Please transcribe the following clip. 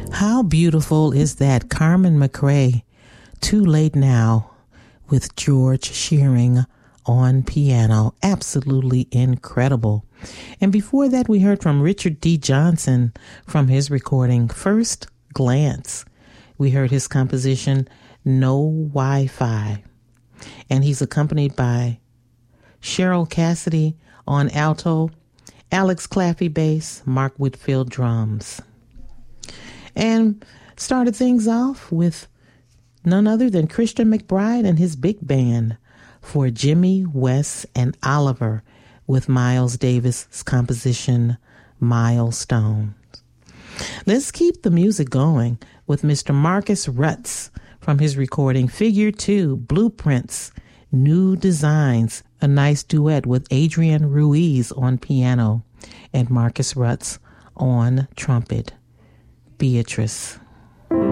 How beautiful is that? Carmen McRae, Too Late Now, with George Shearing on piano. Absolutely incredible. And before that, we heard from Richard D. Johnson from his recording, First Glance. We heard his composition, No Wi-Fi. And he's accompanied by Cheryl Cassidy on alto, Alex Claffey bass, Mark Whitfield drums. And started things off with none other than Christian McBride and his big band for Jimmy, Wes, and Oliver with Miles Davis' composition, Milestones. Let's keep the music going with Mr. Marcus Rutz from his recording Figure 2, Blueprints, New Designs, a nice duet with Adrian Ruiz on piano and Marcus Rutz on trumpet. Beatrice.